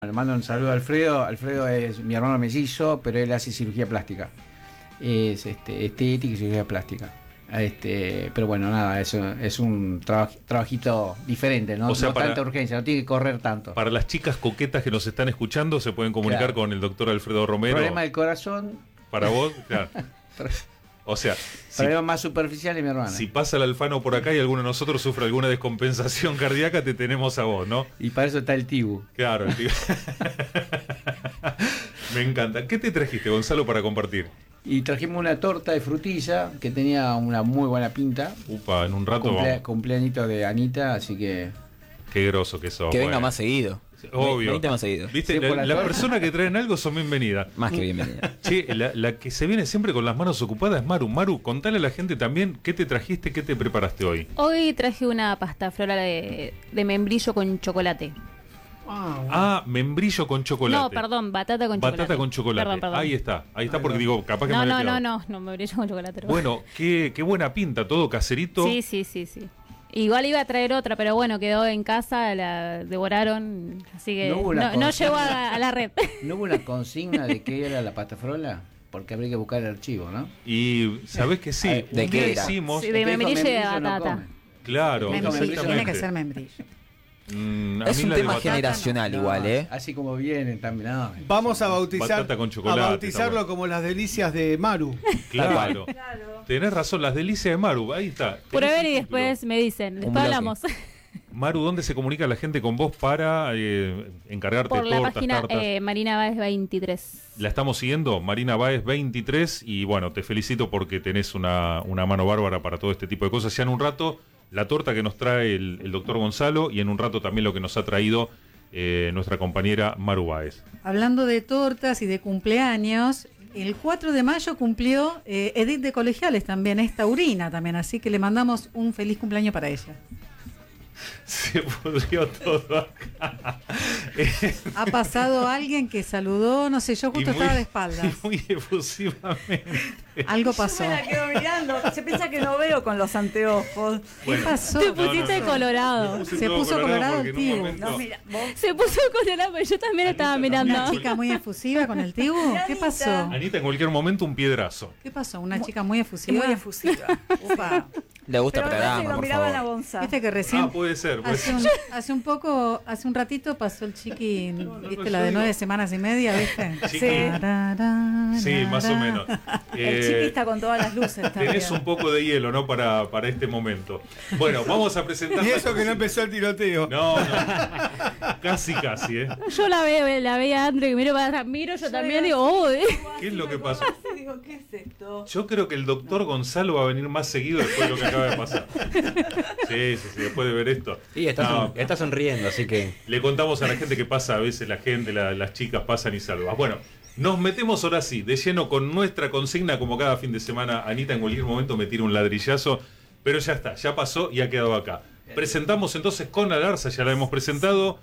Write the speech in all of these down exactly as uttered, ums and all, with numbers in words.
Le mando un saludo a Alfredo. Alfredo es mi hermano mellizo, pero él hace cirugía plástica. Es este, estética y cirugía plástica. Este, pero bueno, nada, es, es un traba, trabajito diferente, ¿no? O sea, no para, tanta urgencia, no tiene que correr tanto. Para las chicas coquetas que nos están escuchando, se pueden comunicar claro. con el doctor Alfredo Romero. Problema del corazón. Para vos, claro. O sea, problema si, más superficial de mi hermana. Si pasa el Alfano por acá y alguno de nosotros sufre alguna descompensación cardíaca, te tenemos a vos, ¿no? Y para eso está el Tibu. Claro, el Tibu. Me encanta. ¿Qué te trajiste, Gonzalo, para compartir? Y trajimos una torta de frutilla que tenía una muy buena pinta. Upa, en un rato Cumplea, vamos. Cumpleañito de Anita, así que... Qué groso que sos. Que venga bueno. más seguido. Obvio. Venite más seguido. ¿Viste? Sí, la la, la persona que traen algo son bienvenidas. Más que bienvenida. Che, la, la que se viene siempre con las manos ocupadas es Maru. Maru, contale a la gente también qué te trajiste, qué te preparaste hoy. Hoy traje una pasta floral de, de membrillo con chocolate. Ah, ah, membrillo con chocolate. No, perdón, batata con batata chocolate. Batata con chocolate. Perdón, perdón. Ahí está, ahí está porque digo, capaz que no, me no, había no, quedado. no, no, membrillo con chocolate. Bueno, qué, qué buena pinta, todo caserito. Sí, sí, sí, sí. Igual iba a traer otra, pero bueno, quedó en casa, la devoraron, así que no, no, no llegó a, a la red. ¿No hubo una consigna de qué era la pasta frola? Porque habría que buscar el archivo, ¿no? Y sabés que sí, Ay, ¿de qué era? hicimos? Sí, de membrillo y de batata. No claro, membrillo, tiene que ser membrillo. Mm, es un tema generacional no, igual, ¿eh? Así como vienen también. No. Vamos a bautizar con chocolate, a bautizarlo como las delicias de Maru. Claro. claro. Tenés razón, las delicias de Maru, ahí está. Prueben y después me dicen, después hablamos. Maru, ¿dónde se comunica la gente con vos para eh, encargarte Por tortas, la página tartas? Eh, Marina Báez veintitrés. La estamos siguiendo, Marina Báez veintitrés, y bueno, te felicito porque tenés una, una mano bárbara para todo este tipo de cosas. Ya en un rato la torta que nos trae el, el doctor Gonzalo y en un rato también lo que nos ha traído eh, nuestra compañera Maru Báez. Hablando de tortas y de cumpleaños, el cuatro de mayo cumplió eh, Edith de Colegiales también, es taurina también, así que le mandamos un feliz cumpleaños para ella. Se pudrió todo acá. Ha pasado alguien que saludó, no sé, yo justo muy, estaba de espaldas. Muy efusivamente. Algo pasó. Yo me la quedo mirando, se piensa que no veo con los anteojos. Bueno, ¿qué pasó? Te pusiste no, no, no. colorado. Se puso colorado el Tibu. No, mira, se puso colorado, pero yo también Anita estaba mirando. Una chica muy efusiva con el Tibu. ¿Qué pasó? Anita, en cualquier momento un piedrazo. ¿Qué pasó? Una muy, chica muy efusiva. Muy efusiva. Upa. Le gusta pero programa, por favor. La bonza. Viste que recién ah, puede ser, puede hace, un, hace un poco, hace un ratito pasó el chiqui, no, no, viste, no, la de nueve digo. semanas y media, ¿viste? Chiqui. Sí, sí, más o menos. El eh, chiqui está con todas las luces también. Tenés un poco de hielo, ¿no? Para, para este momento. Bueno, vamos a presentar. Y eso que no empezó el tiroteo. No, no. Casi, casi, ¿eh? Yo la veo, la veía a André que miro para atrás, miro yo, yo también digo, oh, ¿eh? ¿Qué es lo que pasa? Digo, ¿qué es esto? Yo creo que el doctor Gonzalo va a venir más seguido después de lo que acaba de pasar. Sí, sí, sí, después de ver esto. Sí, está, no, son, está sonriendo, así que... Le contamos a la gente que pasa, a veces la gente, la, las chicas pasan y salvan. Bueno, nos metemos ahora sí, de lleno con nuestra consigna, como cada fin de semana. Anita en cualquier momento me tira un ladrillazo, pero ya está, ya pasó y ha quedado acá. Presentamos entonces con la Garza, ya la hemos presentado,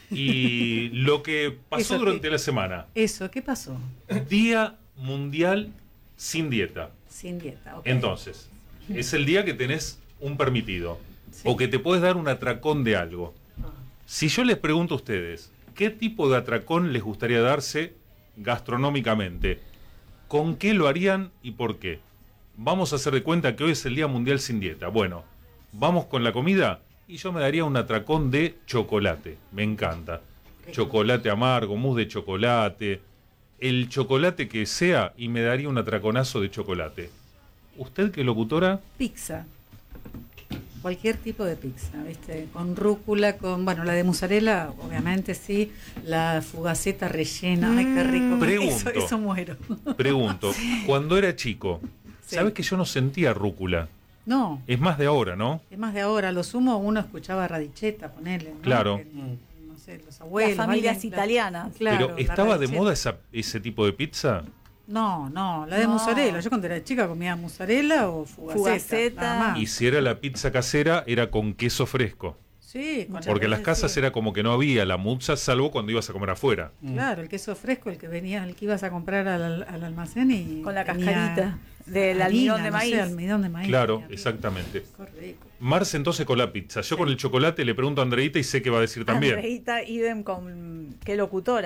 y lo que pasó eso, durante ¿qué? la semana. Eso, ¿qué pasó? Día Mundial Sin Dieta. Sin dieta, ok. Entonces, es el día que tenés un permitido, sí. O que te puedes dar un atracón de algo. Ah. Si yo les pregunto a ustedes, ¿qué tipo de atracón les gustaría darse gastronómicamente? ¿Con qué lo harían y por qué? Vamos a hacer de cuenta que hoy es el Día Mundial Sin Dieta. Bueno, ¿vamos con la comida? Y yo me daría un atracón de chocolate. Me encanta. Chocolate amargo, mousse de chocolate, el chocolate que sea, y me daría un atraconazo de chocolate. ¿Usted qué locutora? Pizza. Cualquier tipo de pizza, ¿viste? Con rúcula, con, bueno, la de mozzarella, obviamente sí, la fugaceta rellena, mm, ay, qué rico. Pregunto, eso, eso muero. Pregunto, sí. Cuando era chico, sí. ¿sabes que yo no sentía rúcula? No. Es más de ahora, ¿no? Es más de ahora, lo sumo uno escuchaba radicheta, ponele, ¿no? Claro. Que, no sé, los abuelos. Las familias alguien, italianas. Claro, ¿pero estaba de moda esa, ese tipo de pizza? No, no, la de no. mozzarella. Yo cuando era chica comía mozzarella o fugaceta. Fugaceta. Y si era la pizza casera, era con queso fresco. Sí, Sí, con Porque en las casas sí. era como que no había la muzza, salvo cuando ibas a comer afuera. Claro, el queso fresco, el que venía, el que ibas a comprar al, al almacén y Con la tenía cascarita del harina, almidón de no sé, maíz. almidón de maíz. Claro, tenía. exactamente. Qué rico. Marce entonces con la pizza. Yo con el chocolate le pregunto a Andreita y sé que va a decir también. Andreita, idem con qué locutora.